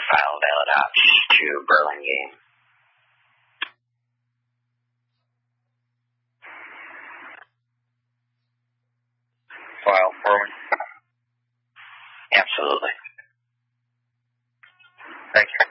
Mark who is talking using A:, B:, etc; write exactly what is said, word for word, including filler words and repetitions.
A: file valid ops to Burlingame.
B: File for me.
A: Absolutely.
B: Thank you.